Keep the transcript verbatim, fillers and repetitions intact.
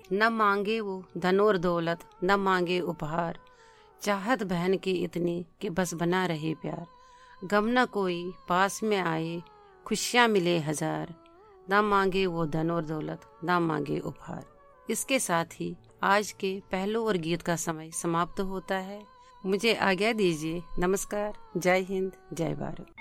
न मांगे वो धन और दौलत, न मांगे उपहार, चाहत बहन की इतनी कि बस बना रहे प्यार। गम न कोई पास में आए, खुशियाँ मिले हजार, ना मांगे वो धन और दौलत, ना मांगे उपहार। इसके साथ ही आज के पहलू और गीत का समय समाप्त होता है। मुझे आज्ञा दीजिए। नमस्कार। जय हिंद, जय भारत।